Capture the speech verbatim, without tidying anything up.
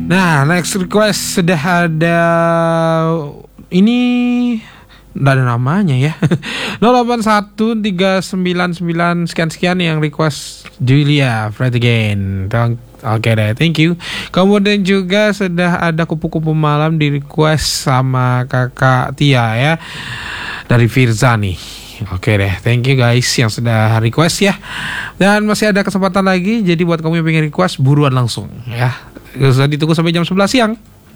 Nah, next request sudah ada. Ini nggak ada namanya ya. nol delapan satu tiga sembilan sembilan sekian-sekian yang request Julia Fred Again. Oke deh, thank you. Kemudian juga sudah ada kupu-kupu malam di request sama kakak Tia ya, dari Firza nih. Oke deh, thank you guys yang sudah request ya. Dan masih ada kesempatan lagi, jadi buat kamu yang pengen request buruan langsung ya. Usah ditunggu sampai jam sebelas siang.